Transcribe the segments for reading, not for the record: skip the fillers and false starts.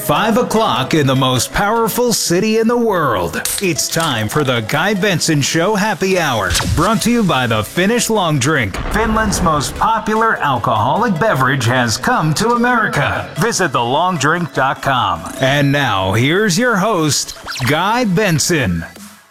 5 o'clock in the most powerful city in the world. It's time for the Guy Benson Show Happy Hour. Brought to you by the Finnish Long Drink. Finland's most popular alcoholic beverage has come to America. Visit thelongdrink.com. And now, here's your host, Guy Benson.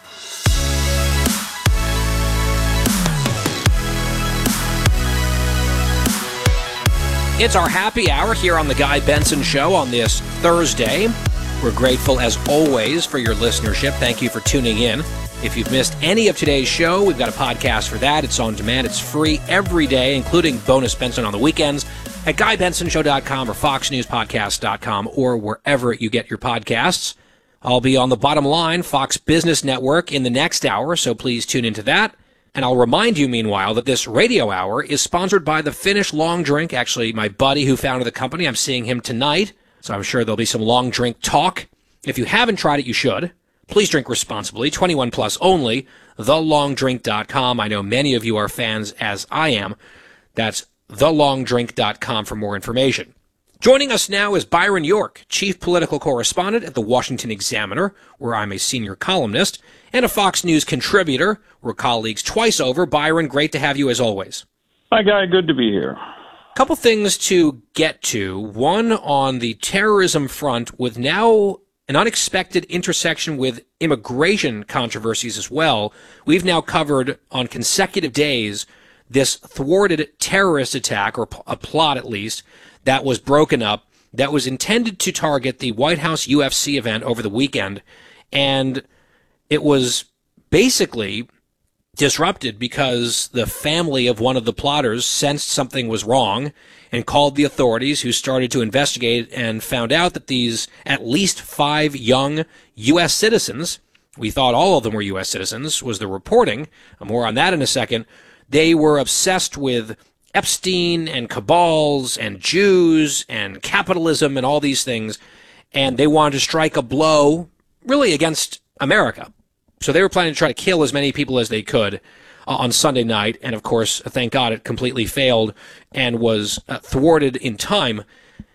It's our happy hour here on the Guy Benson Show on this Thursday. We're grateful, as always, for your listenership. Thank you for tuning in. If you've missed any of today's show, we've got a podcast for that. It's on demand. It's free every day, including Bonus Benson on the weekends at GuyBensonShow.com or FoxNewsPodcast.com or wherever you get your podcasts. I'll be on the Bottom Line, Fox Business Network, in the next hour, so please tune into that. And I'll remind you, meanwhile, that this radio hour is sponsored by the Finnish Long Drink. Actually, my buddy who founded the company, I'm seeing him tonight, so I'm sure there'll be some long drink talk. If you haven't tried it, you should. Please drink responsibly, 21 plus only, thelongdrink.com. I know many of you are fans, as I am. That's thelongdrink.com for more information. Joining us now is Byron York, chief political correspondent at the Washington Examiner, where I'm a senior columnist, and a Fox News contributor. We're colleagues twice over. Byron, great to have you as always. Hi, Guy. Good to be here. Couple things to get to. One on the terrorism front, with now an unexpected intersection with immigration controversies as well. We've now covered on consecutive days this thwarted terrorist attack, or a plot at least, that was broken up, that was intended to target the White House UFC event over the weekend. And it was basically disrupted because the family of one of the plotters sensed something was wrong and called the authorities, who started to investigate and found out that these at least 5 young U.S. citizens, we thought all of them were U.S. citizens, was the reporting, more on that in a second, they were obsessed with Epstein and cabals and Jews and capitalism and all these things, and they wanted to strike a blow really against America. So they were planning to try to kill as many people as they could on Sunday night, and of course, thank God, it completely failed and was thwarted in time.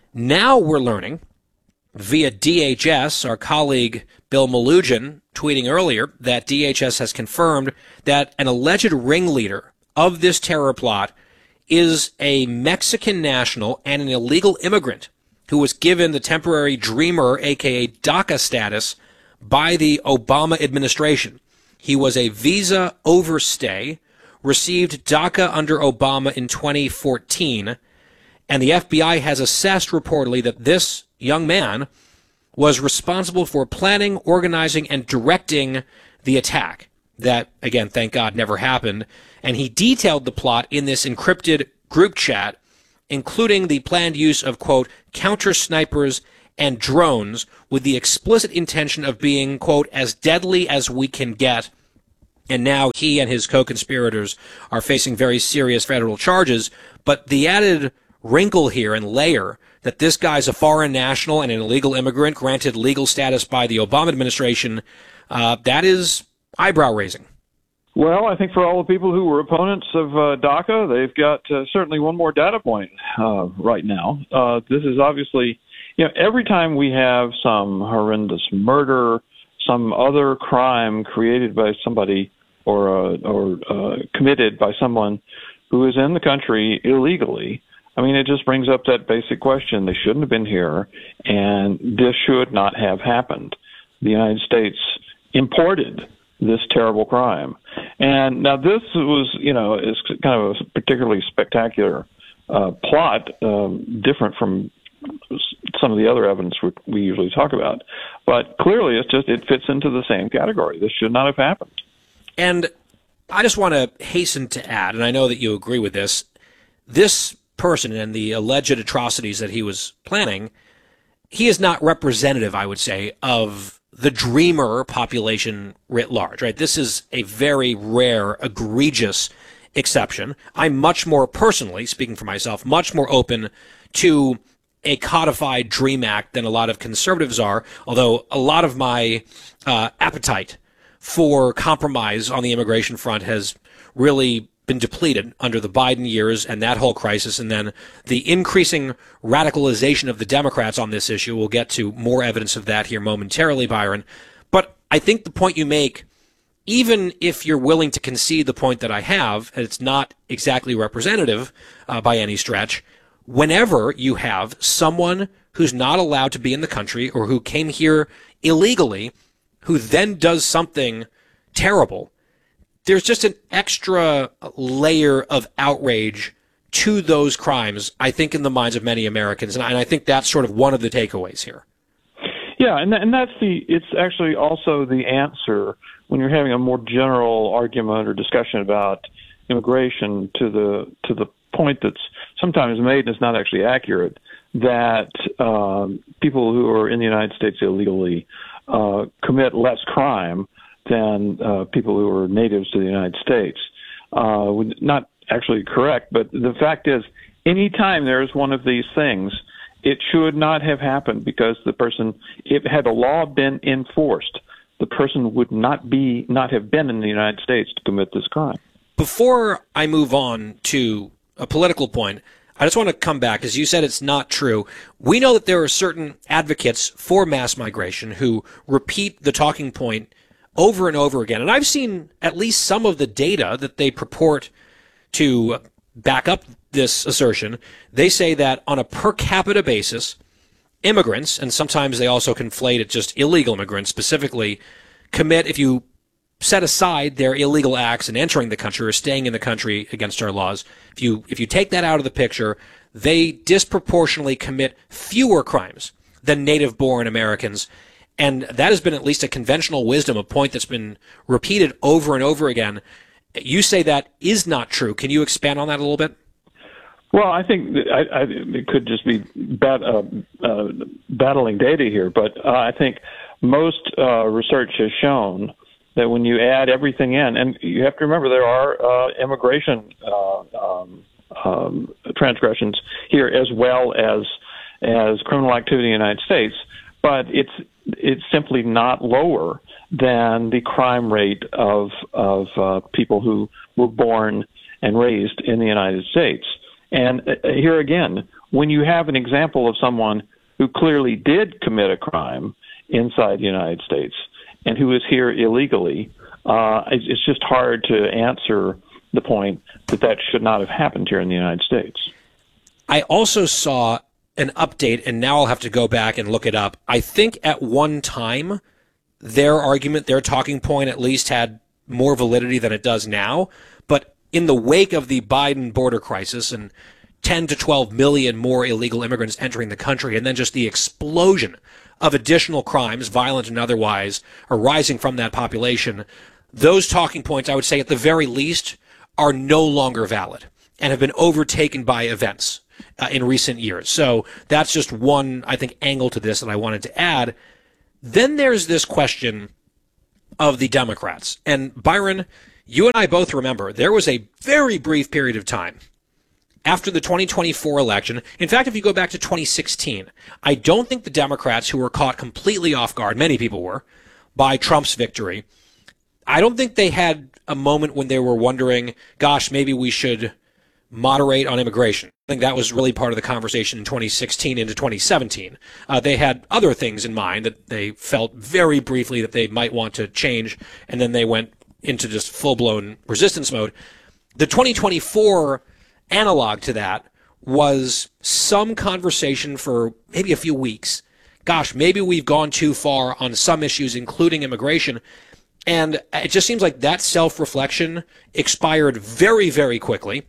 Now we're learning via DHS, our colleague Bill Melugin tweeting earlier, that DHS has confirmed that an alleged ringleader of this terror plot is a Mexican national and an illegal immigrant who was given the temporary Dreamer, aka DACA status, by the Obama administration. He was a visa overstay, received DACA under Obama in 2014, and the FBI has assessed reportedly that this young man was responsible for planning, organizing, and directing the attack. That, again, thank God, never happened. And he detailed the plot in this encrypted group chat, including the planned use of, quote, counter snipers and drones, with the explicit intention of being, quote, as deadly as we can get. And now he and his co-conspirators are facing very serious federal charges. But the added wrinkle here and layer that this guy's a foreign national and an illegal immigrant granted legal status by the Obama administration, that is eyebrow-raising. Well, I think for all the people who were opponents of DACA, they've got certainly one more data point right now. This is obviously, every time we have some horrendous murder, some other crime created by somebody or committed by someone who is in the country illegally, I mean, it just brings up that basic question. They shouldn't have been here, and this should not have happened. The United States imported this terrible crime. And now this was, is kind of a particularly spectacular plot, different from some of the other evidence we usually talk about. But clearly it fits into the same category. This should not have happened. And I just want to hasten to add, and I know that you agree with this person and the alleged atrocities that he was planning, he is not representative, I would say, of the dreamer population writ large, right? This is a very rare, egregious exception. I'm much more personally, speaking for myself, much more open to a codified DREAM Act than a lot of conservatives are, although a lot of my appetite for compromise on the immigration front has really been depleted under the Biden years and that whole crisis, and then the increasing radicalization of the Democrats on this issue. We'll get to more evidence of that here momentarily, Byron. But I think the point you make, even if you're willing to concede the point that I have, and it's not exactly representative by any stretch, whenever you have someone who's not allowed to be in the country or who came here illegally, who then does something terrible, there's just an extra layer of outrage to those crimes, I think, in the minds of many Americans. And I think that's sort of one of the takeaways here. Yeah, and it's actually also the answer when you're having a more general argument or discussion about immigration to the point that's sometimes made and is not actually accurate, that people who are in the United States illegally commit less crime than people who are natives to the United States. Not actually correct, but the fact is, anytime there's one of these things, it should not have happened, because the person, had the law been enforced, the person would not have been in the United States to commit this crime. Before I move on to a political point, I just want to come back, as you said, it's not true. We know that there are certain advocates for mass migration who repeat the talking point over and over again. And I've seen at least some of the data that they purport to back up this assertion. They say that on a per capita basis, immigrants, and sometimes they also conflate it just illegal immigrants specifically, commit, if you set aside their illegal acts and entering the country or staying in the country against our laws, if you take that out of the picture, they disproportionately commit fewer crimes than native-born Americans. And that has been at least a conventional wisdom, a point that's been repeated over and over again. You say that is not true. Can you expand on that a little bit? Well, I think it could just be battling data here, but I think most research has shown that when you add everything in, and you have to remember there are immigration transgressions here as well as criminal activity in the United States, but it's simply not lower than the crime rate of people who were born and raised in the United States. And here again, when you have an example of someone who clearly did commit a crime inside the United States and who is here illegally, it's just hard to answer the point that should not have happened here in the United States. I also saw an update, and now I'll have to go back and look it up. I think at one time, their argument, their talking point at least had more validity than it does now. But in the wake of the Biden border crisis and 10 to 12 million more illegal immigrants entering the country, and then just the explosion of additional crimes, violent and otherwise, arising from that population, those talking points, I would say at the very least, are no longer valid and have been overtaken by events in recent years. So that's just one, I think, angle to this that I wanted to add. Then there's this question of the Democrats. And Byron, you and I both remember there was a very brief period of time after the 2024 election. In fact, if you go back to 2016, I don't think the Democrats, who were caught completely off guard, many people were, by Trump's victory, I don't think they had a moment when they were wondering, gosh, maybe we should moderate on immigration. I think that was really part of the conversation in 2016 into 2017. They had other things in mind that they felt very briefly that they might want to change, and then they went into just full-blown resistance mode. The 2024 analog to that was some conversation for maybe a few weeks. Gosh, maybe we've gone too far on some issues, including immigration. And it just seems like that self-reflection expired very, very quickly.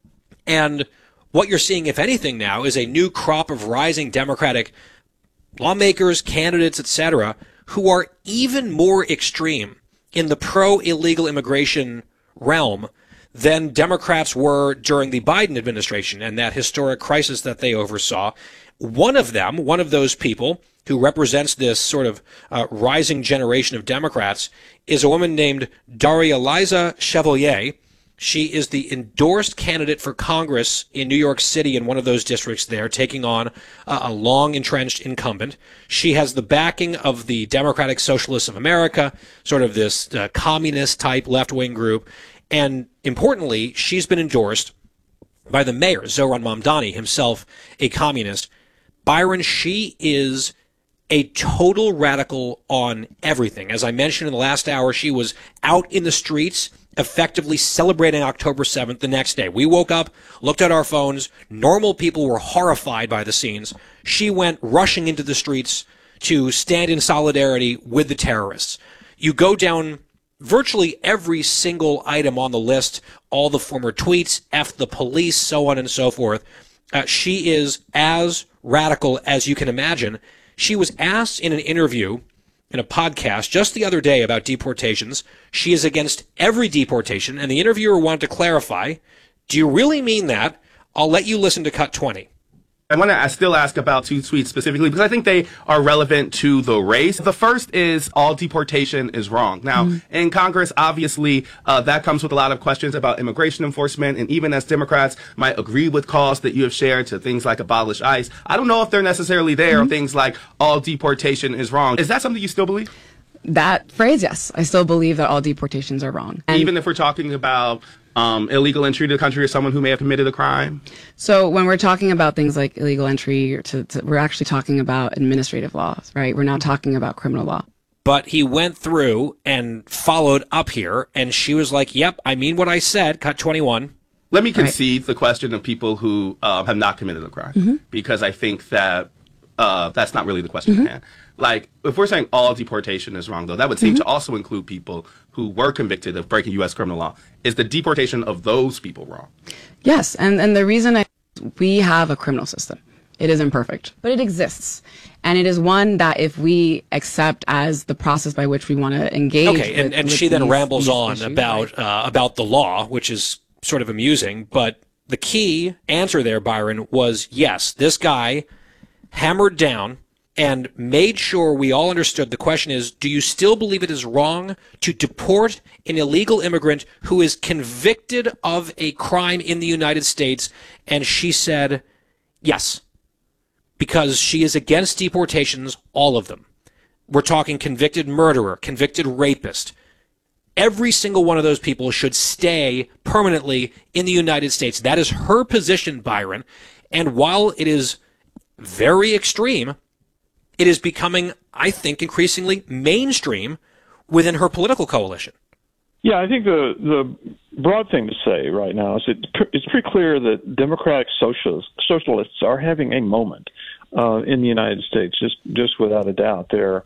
And what you're seeing, if anything, now is a new crop of rising Democratic lawmakers, candidates, etc., who are even more extreme in the pro-illegal immigration realm than Democrats were during the Biden administration and that historic crisis that they oversaw. One of them, one of those people who represents this sort of rising generation of Democrats, is a woman named Daria-Liza Chevalier. She is the endorsed candidate for Congress in New York City in one of those districts there, taking on a long-entrenched incumbent. She has the backing of the Democratic Socialists of America, sort of this communist-type left-wing group. And importantly, she's been endorsed by the mayor, Zohran Mamdani, himself a communist. Byron, she is a total radical on everything. As I mentioned in the last hour, she was out in the streets effectively celebrating October 7th the next day. We woke up, looked at our phones. Normal people were horrified by the scenes. She went rushing into the streets to stand in solidarity with the terrorists. You go down virtually every single item on the list, all the former tweets, F the police, so on and so forth. She is as radical as you can imagine. She was asked in an interview, in a podcast just the other day about deportations. She is against every deportation, and the interviewer wanted to clarify, do you really mean that? I'll let you listen to cut 20. I want to still ask about two tweets specifically because I think they are relevant to the race. The first is all deportation is wrong. Now, in Congress, obviously, that comes with a lot of questions about immigration enforcement. And even as Democrats might agree with calls that you have shared to things like abolish ICE, I don't know if they're necessarily there on things like all deportation is wrong. Is that something you still believe? That phrase, yes. I still believe that all deportations are wrong. And even if we're talking about illegal entry to the country or someone who may have committed a crime? So when we're talking about things like illegal entry, we're actually talking about administrative laws, right? We're not talking about criminal law. But he went through and followed up here, and she was like, yep, I mean what I said, cut 21. Let me concede the question of people who have not committed a crime, because I think that that's not really the question at hand. Like, if we're saying all deportation is wrong, though, that would seem to also include people who were convicted of breaking U.S. criminal law. Is the deportation of those people wrong? Yes, and the reason we have a criminal system. It is imperfect, but it exists. And it is one that if we accept as the process by which we want to engage. Okay, and she then rambles on issues, about the law, which is sort of amusing. But the key answer there, Byron, was yes, this guy hammered down and made sure we all understood. The question is, do you still believe it is wrong to deport an illegal immigrant who is convicted of a crime in the United States? And she said, yes, because she is against deportations, all of them. We're talking convicted murderer, convicted rapist. Every single one of those people should stay permanently in the United States. That is her position, Byron. And while it is very extreme, it is becoming, I think, increasingly mainstream within her political coalition. Yeah, I think the broad thing to say right now is it's pretty clear that democratic socialists are having a moment in the United States, just without a doubt. The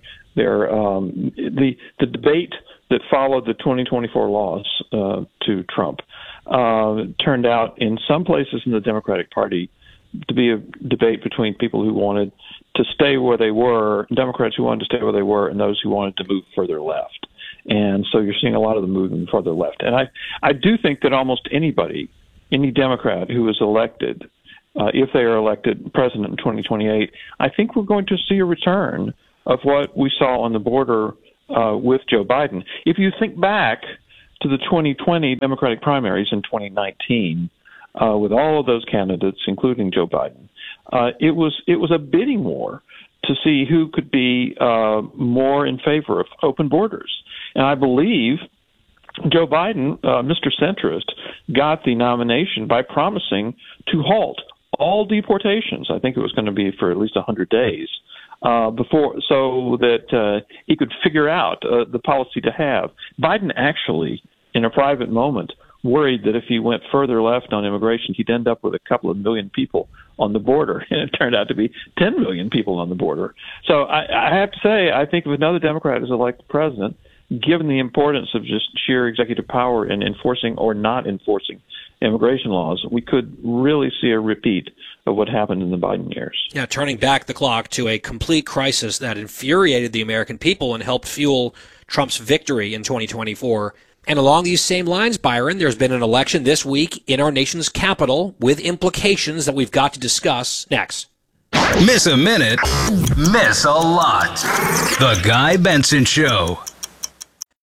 debate that followed the 2024 loss to Trump turned out in some places in the Democratic Party to be a debate between people who wanted to stay where they were, Democrats who wanted to stay where they were, and those who wanted to move further left. And so you're seeing a lot of them moving further left. And I do think that almost anybody, any Democrat who is elected, if they are elected president in 2028, I think we're going to see a return of what we saw on the border with Joe Biden. If you think back to the 2020 Democratic primaries in 2019, with all of those candidates, including Joe Biden, it was a bidding war to see who could be more in favor of open borders. And I believe Joe Biden, Mr. Centrist, got the nomination by promising to halt all deportations. I think it was going to be for at least 100 days before, so that he could figure out the policy to have. Biden actually, in a private moment, worried that if he went further left on immigration, he'd end up with a couple of million people on the border, and it turned out to be 10 million people on the border. So I have to say, I think if another Democrat is elected president, given the importance of just sheer executive power in enforcing or not enforcing immigration laws, we could really see a repeat of what happened in the Biden years. Yeah, turning back the clock to a complete crisis that infuriated the American people and helped fuel Trump's victory in 2024. And along these same lines, Byron, there's been an election this week in our nation's capital with implications that we've got to discuss next. Miss a minute, miss a lot. The Guy Benson Show.